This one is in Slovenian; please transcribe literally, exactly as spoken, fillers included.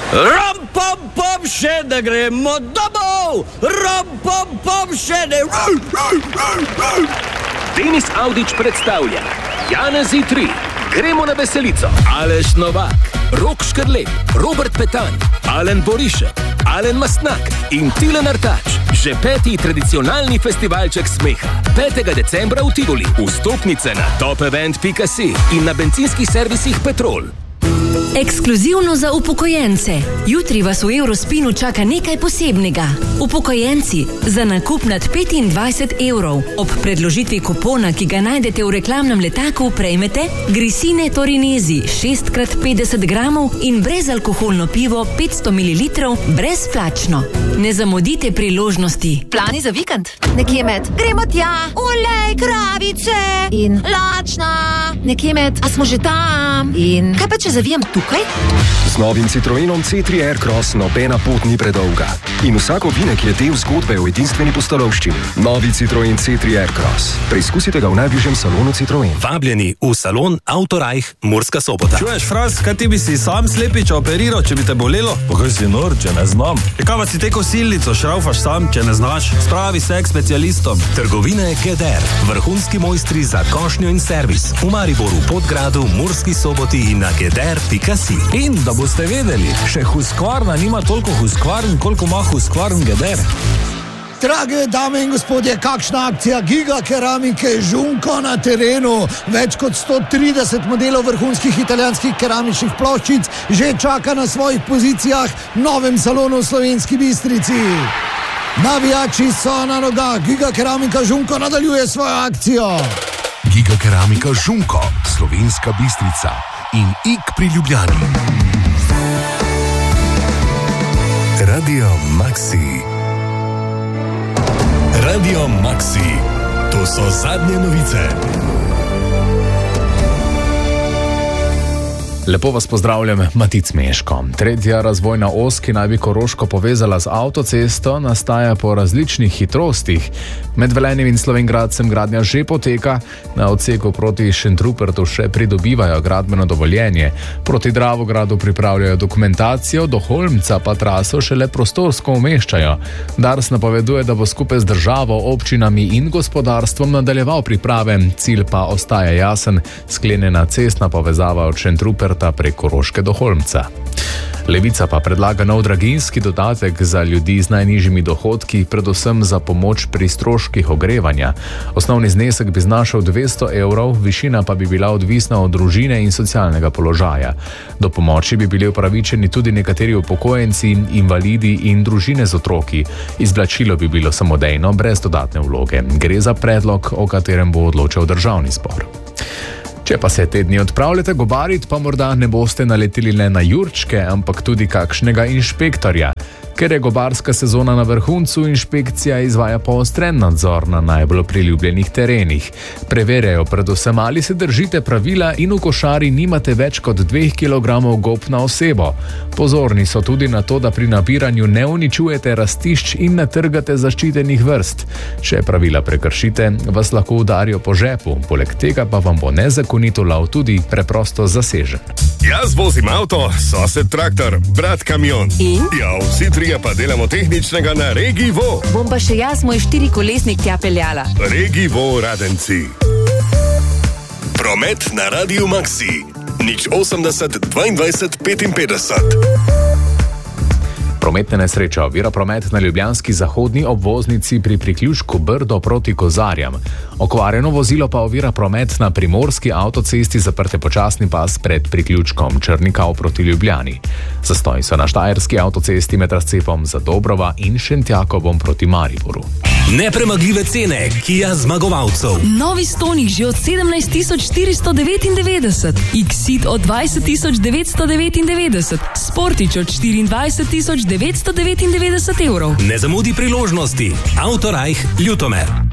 Rom, pom, pom, še ne gremo domov! Rom, pom, pom, še ne... Denis Avdić predstavlja Janezi tri, gremo na veselico. Aleš Novak, Rok Škrlep, Robert Petan, Alen Borišek, Alen Mastnak in Tilen Artač. Že peti tradicionalni festivalček smeha. petega decembra v Tivoli. Vstopnice na top event pika si in na bencinskih servisih Petrol. Ekskluzivno za upokojence. Jutri vas v Eurospinu čaka nekaj posebnega. Upokojenci, za nakup nad petindvajset evrov ob predložitvi kupona, ki ga najdete v reklamnem letaku, prejmete Grisine Torinesi šest krat petdeset gramov in brezalkoholno pivo petsto mililitrov brezplačno. Ne zamudite priložnosti. Plani za vikend? Nekje med gremo tja, olej, kravice in lačna. Nekje med, a smo že tam? In kaj pa če zavijem tukaj? Z novim Citroenom C tri Aircross nobena pot ni predolga. In vsak ovinek je del zgodbe o edinstveni pustolovščini. Novi Citroen C tri Aircross. Preizkusite ga v najbližjem salonu Citroen. Vabljeni v salon Autorajh Murska Sobota. Čuješ, Fras, kaj ti bi si sam slepiča operiral, če bi te bolelo? Pa kaj si nor, če ne znam? Kaj pa si te kosilnico šraufaš sam, če ne znaš? Spravi se k specialistom. Trgovine Geder. Vrhunski mojstri za košnjo in servis. V Mariboru, Podgradu, Murski Soboti in na geder pika si. In da boste vedeli, še Husqvarna nima toliko Husqvarn, koliko ima Husqvarn Geder. Drage dame in gospodje, kakšna akcija Giga Keramike Žunko na terenu. Več kot sto trideset modelov vrhunskih italijanskih keramičnih ploščic že čaka na svojih pozicijah v novem salonu v Slovenski Bistrici. Navijači so na nogah, Giga Keramika Žunko nadaljuje svojo akcijo. Giga Keramika Žunko, Slovenska Bistrica in I K pri Ljubljani. Radio Maxi. Radio Maxi. To so zadnje novice. Lepo vas pozdravljam, Matic Meško. Tretja razvojna os, ki naj bi Koroško povezala z avtocesto, nastaja po različnih hitrostih. Med Velenjem in Slovenj Gradcem gradnja že poteka, na odseku proti Šentrupertu še pridobivajo gradbeno dovoljenje, proti Dravogradu pripravljajo dokumentacijo, do Holmca pa traso šele prostorsko umeščajo. Dars napoveduje, da bo skupaj z državo, občinami in gospodarstvom nadaljeval priprave, cilj pa ostaja jasen, sklenjena cestna povezava od Šentruperta prek Koroške do Holmca. Levica pa predlaga nov draginjski dodatek za ljudi z najnižjimi dohodki, predvsem za pomoč pri stroških ogrevanja. Osnovni znesek bi znašal dvesto evrov, višina pa bi bila odvisna od družine in socialnega položaja. Do pomoči bi bili upravičeni tudi nekateri upokojenci, invalidi in družine z otroki. Izplačilo bi bilo samodejno, brez dodatne vloge. Gre za predlog, o katerem bo odločal državni zbor. Če pa se te dni odpravljate gobarit, pa morda ne boste naleteli le na jurčke, ampak tudi kakšnega inšpektorja. Ker je gobarska sezona na vrhuncu, inšpekcija izvaja poostren nadzor na najbolj priljubljenih terenih. Preverjajo predvsem, ali se držite pravila in v košari nimate več kot dveh kilogramov gob na osebo. Pozorni so tudi na to, da pri nabiranju ne uničujete rastišč in ne trgate zaščitenih vrst. Če pravila prekršite, vas lahko udarijo po žepu, poleg tega pa vam bo nezakonito lov tudi preprosto zasežen. Jaz vozim avto, sosed traktor, brat kamion. In? Ja, vsi trije pa delamo tehničnega na Regi Vo. Bom pa še jaz moj štirikolesnik tja peljala. Regi Vo Radenci. Promet na Radio Maxi. Nič osemdeset dvaindvajset petinpetdeset. Prometne nesreče ovira promet na ljubljanski zahodni obvoznici pri priključku Brdo proti Kozarjam. Okvarjeno vozilo pa ovira promet na primorski avtocesti, zaprte počasni pas pred priključkom Črnikav proti Ljubljani. Zastoji so na štajerski avtocesti med razcepom za Dobrova in Šentjakovom proti Mariboru. Nepremagljive cene Kia zmagovalcev. Novi Stonic že od sedemnajst tisoč štiristo devetindevetdeset, X-Ceed od dvajset tisoč devetsto devetindevetdeset, Sportič od štiriindvajset tisoč devetsto devetindevetdeset evrov. Ne zamudi priložnosti. Autorajh Ljutomer.